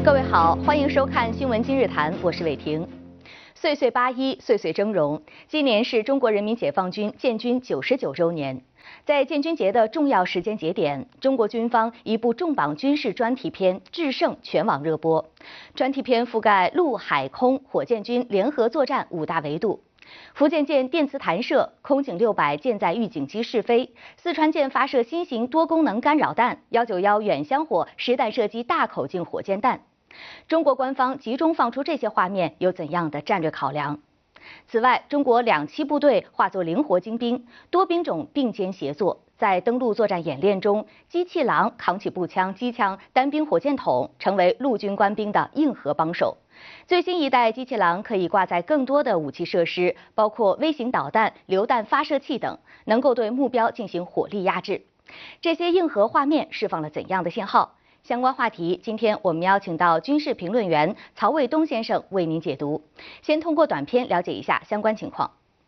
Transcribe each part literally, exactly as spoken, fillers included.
各位好，欢迎收看《新闻今日谈》，我是伟婷。岁岁八一，岁岁峥嵘。今年是中国人民解放军建军九十九周年，在建军节的重要时间节点，中国军方一部重磅军事专题片《制胜》全网热播。专题片覆盖陆海空火箭军联合作战五大维度。福建舰电磁弹射，空警六百舰载预警机试飞，四川舰发射新型多功能干扰弹，幺九幺远香火实弹射击大口径火箭弹。中国官方集中放出这些画面，有怎样的战略考量？此外，中国两栖部队化作灵活精兵，多兵种并肩协作，在登陆作战演练中，机器狼扛起步枪、机枪、单兵火箭筒，成为陆军官兵的硬核帮手。最新一代机器狼可以挂载更多的武器设施，包括微型导弹、榴弹发射器等，能够对目标进行火力压制。这些硬核画面释放了怎样的信号？相关话题，今天我们邀请到军事评论员曹卫东先生为您解读。先通过短片了解一下相关情况。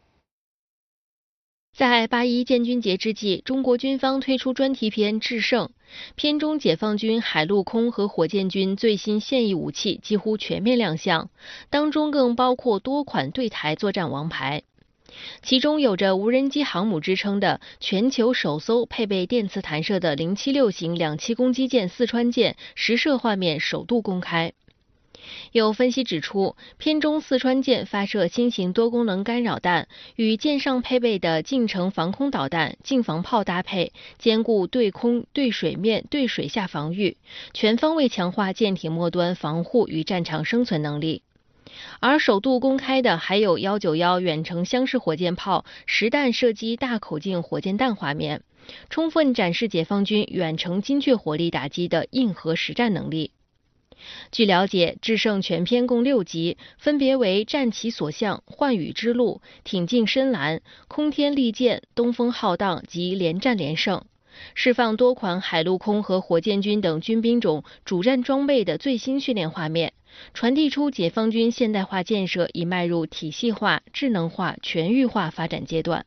在八一建军节之际，中国军方推出专题片《制胜》，片中解放军海陆空和火箭军最新现役武器几乎全面亮相，当中更包括多款对台作战王牌。其中有着无人机航母之称的全球首艘配备电磁弹射的零七六型两栖攻击舰四川舰实射画面首度公开。有分析指出，片中四川舰发射新型多功能干扰弹，与舰上配备的近程防空导弹、近防炮搭配，兼顾对空、对水面、对水下防御，全方位强化舰体末端防护与战场生存能力。而首度公开的还有幺九幺远程箱式火箭炮实弹射击大口径火箭弹画面，充分展示解放军远程精确火力打击的硬核实战能力。据了解，制胜全片共六集，分别为战其所向、幻羽之路、挺进深蓝、空天利剑、东风浩荡及连战连胜，释放多款海陆空和火箭军等军兵种主战装备的最新训练画面，传递出解放军现代化建设已迈入体系化、智能化、全域化发展阶段。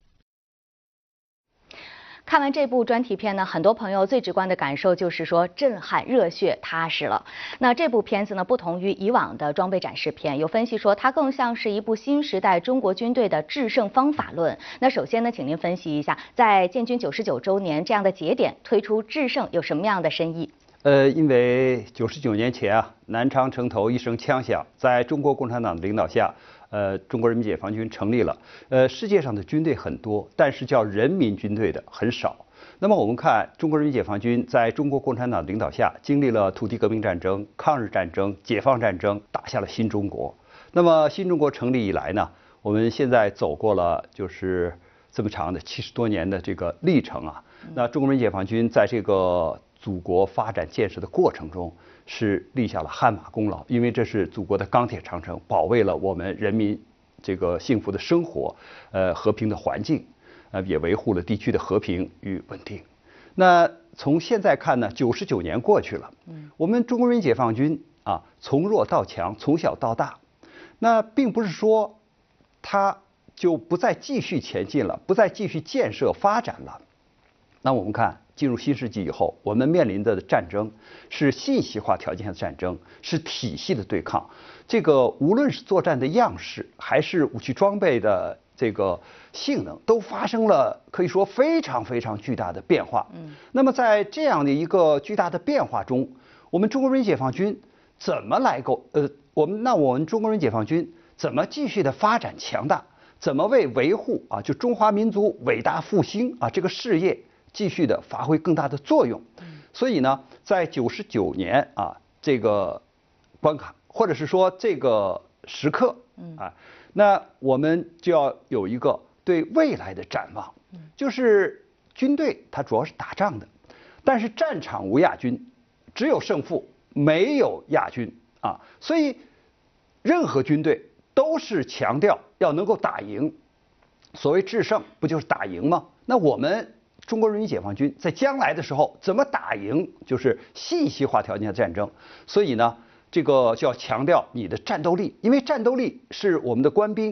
看完这部专题片呢，很多朋友最直观的感受就是说震撼、热血、踏实了。那这部片子呢，不同于以往的装备展示片，有分析说它更像是一部新时代中国军队的制胜方法论。那首先呢，请您分析一下，在建军九十九周年这样的节点推出制胜有什么样的深意？ 呃，因为九十九年前啊，南昌城头一声枪响，在中国共产党的领导下，呃，中国人民解放军成立了。呃，世界上的军队很多，但是叫人民军队的很少。那么我们看中国人民解放军在中国共产党领导下，经历了土地革命战争、抗日战争、解放战争，打下了新中国。那么新中国成立以来呢，我们现在走过了就是这么长的七十多年的这个历程啊。那中国人民解放军在这个祖国发展建设的过程中，是立下了汗马功劳，因为这是祖国的钢铁长城，保卫了我们人民这个幸福的生活，呃，和平的环境，呃，也维护了地区的和平与稳定。那从现在看呢，九十九年过去了，嗯，我们中国人民解放军啊，从弱到强，从小到大，那并不是说它就不再继续前进了，不再继续建设发展了。那我们看，进入新世纪以后，我们面临的战争是信息化条件下的战争，是体系的对抗。这个无论是作战的样式，还是武器装备的这个性能，都发生了可以说非常非常巨大的变化。嗯，那么在这样的一个巨大的变化中，我们中国人民解放军怎么来够呃，我们那我们中国人民解放军怎么继续的发展强大？怎么为维护啊，就中华民族伟大复兴啊这个事业继续的发挥更大的作用？所以呢，在九十九年啊这个关卡，或者是说这个时刻啊，那我们就要有一个对未来的展望。就是军队它主要是打仗的，但是战场无亚军，只有胜负，没有亚军啊。所以任何军队都是强调要能够打赢。所谓制胜，不就是打赢吗？那我们中国人民解放军在将来的时候怎么打赢，就是信息化条件下的战争。所以呢，这个就要强调你的战斗力，因为战斗力是我们的官兵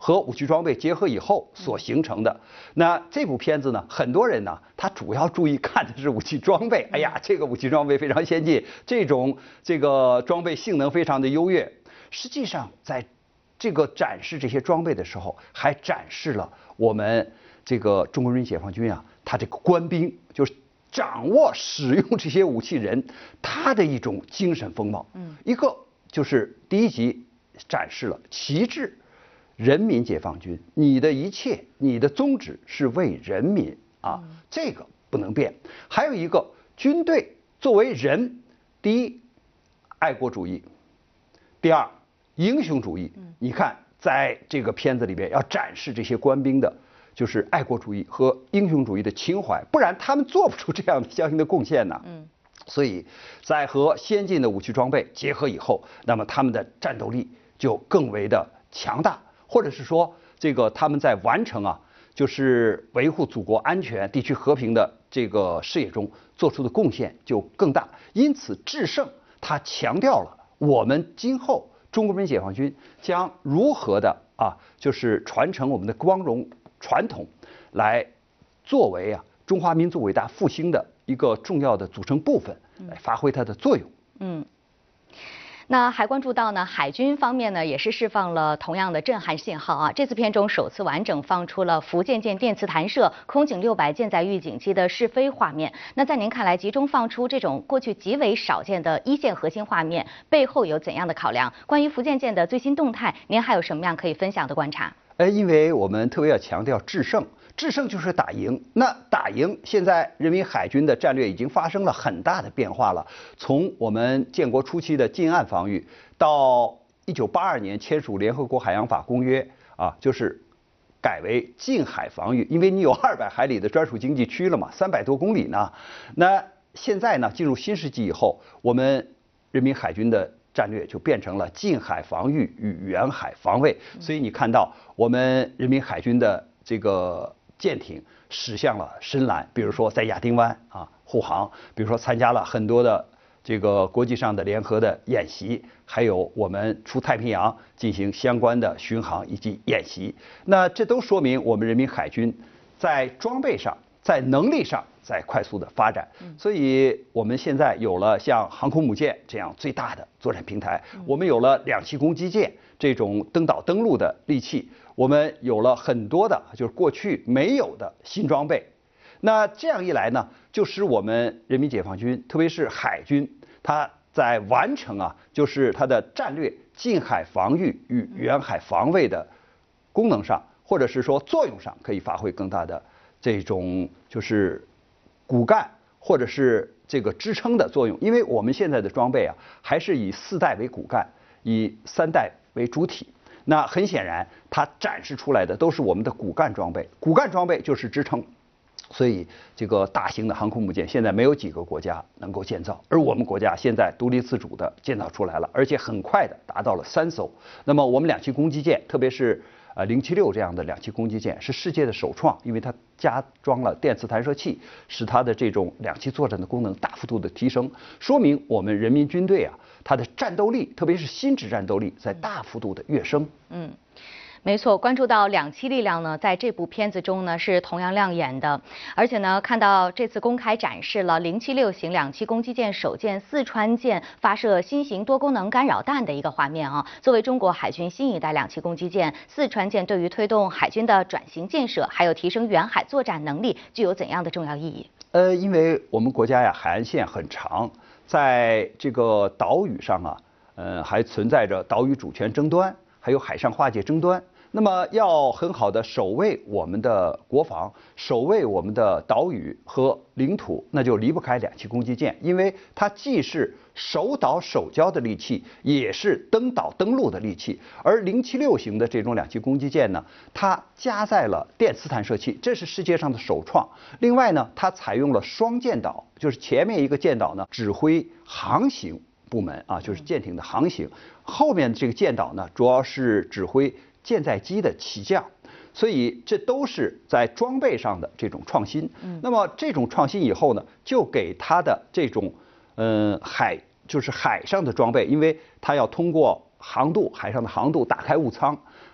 和武器装备结合以后所形成的。那这部片子呢，很多人呢，他主要注意看的是武器装备。哎呀，这个武器装备非常先进，这种这个装备性能非常的优越。实际上，在这个展示这些装备的时候，还展示了我们这个中国人民解放军啊，他这个官兵就是掌握使用这些武器人，他的一种精神风貌。嗯，一个就是第一集展示了旗帜。人民解放军，你的一切，你的宗旨是为人民啊，这个不能变。还有一个，军队作为人，第一，爱国主义；第二，英雄主义。你看，在这个片子里边要展示这些官兵的，就是爱国主义和英雄主义的情怀，不然他们做不出这样的相应的贡献呢。嗯，所以在和先进的武器装备结合以后，那么他们的战斗力就更为的强大。或者是说，这个他们在完成啊，就是维护祖国安全、地区和平的这个事业中做出的贡献就更大。因此，制胜它强调了我们今后中国人民解放军将如何的啊，就是传承我们的光荣传统，来作为啊中华民族伟大复兴的一个重要的组成部分，来发挥它的作用。 嗯。那还关注到呢，海军方面呢也是释放了同样的震撼信号啊。这次片中首次完整放出了福建舰电磁弹射空警六百舰载预警机的试飞画面。那在您看来，集中放出这种过去极为少见的一线核心画面，背后有怎样的考量？关于福建舰的最新动态，您还有什么样可以分享的观察？ 呃，因为我们特别要强调制胜。制胜就是打赢，那打赢，现在人民海军的战略已经发生了很大的变化了。从我们建国初期的近岸防御，到一九八二年签署联合国海洋法公约啊，就是改为近海防御，因为你有二百海里的专属经济区了嘛，三百多公里呢。那现在呢，进入新世纪以后，我们人民海军的战略就变成了近海防御与远海防卫。所以你看到我们人民海军的这个舰艇驶向了深蓝，比如说在亚丁湾啊护航，比如说参加了很多的这个国际上的联合的演习，还有我们出太平洋进行相关的巡航以及演习。那这都说明我们人民海军在装备上、在能力上在快速的发展。所以我们现在有了像航空母舰这样最大的作战平台，我们有了两栖攻击舰这种登岛登陆的利器。我们有了很多的，就是过去没有的新装备。那这样一来呢，就使我们人民解放军，特别是海军，它在完成啊，就是它的战略近海防御与远海防卫的功能上，或者是说作用上，可以发挥更大的这种就是骨干或者是这个支撑的作用。因为我们现在的装备啊，还是以四代为骨干，以三代为主体。那很显然，它展示出来的都是我们的骨干装备，骨干装备就是支撑。所以，这个大型的航空母舰现在没有几个国家能够建造，而我们国家现在独立自主的建造出来了，而且很快的达到了三艘。那么，我们两栖攻击舰，特别是呃零七六这样的两栖攻击舰，是世界的首创，因为它加装了电磁弹射器，使它的这种两栖作战的功能大幅度的提升，说明我们人民军队啊，它的战斗力，特别是心智战斗力，在大幅度的跃升。 嗯。没错，关注到两栖力量呢，在这部片子中呢是同样亮眼的，而且呢，看到这次公开展示了零七六型两栖攻击舰首舰四川舰发射新型多功能干扰弹的一个画面啊。作为中国海军新一代两栖攻击舰，四川舰对于推动海军的转型建设，还有提升远海作战能力，具有怎样的重要意义？ 呃，因为我们国家呀，海岸线很长，在这个岛屿上啊，呃，还存在着岛屿主权争端，还有海上划界争端。那么要很好的守卫我们的国防，守卫我们的岛屿和领土，那就离不开两栖攻击舰，因为它既是守岛守礁的利器，也是登岛登陆的利器。而零七六型的这种两栖攻击舰呢，它加载了电磁弹射器，这是世界上的首创。另外呢，它采用了双舰岛，就是前面一个舰岛呢指挥航行部门啊，就是舰艇的航行，后面这个舰岛呢主要是指挥舰载机的起降，所以这都是在装备上的这种创新。嗯，那么这种创新以后呢，就给它的这种嗯海就是海上的装备，因为它要通过航渡海上的航渡打开物舱，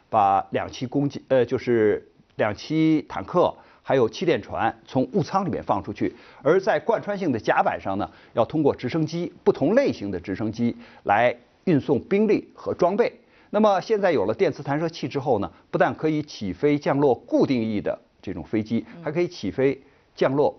把两栖攻击呃就是两栖坦克还有气垫船从雾舱里面放出去，而在贯穿性的甲板上呢，要通过直升机不同类型的直升机来运送兵力和装备。那么现在有了电磁弹射器之后呢，不但可以起飞降落固定翼的这种飞机，还可以起飞降落